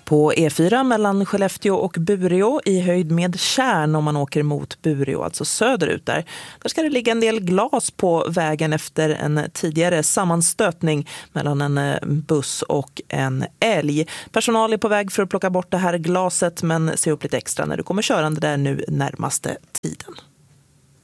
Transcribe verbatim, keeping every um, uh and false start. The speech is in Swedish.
På E fyra mellan Skellefteå och Bureå i höjd med Kärn om man åker mot Bureå, alltså söderut där. Där ska det ligga en del glas på vägen efter en tidigare sammanstötning mellan en buss och en älg. Personal är på väg för att plocka bort det här glaset, men se upp lite extra när du kommer körande där nu närmaste tiden.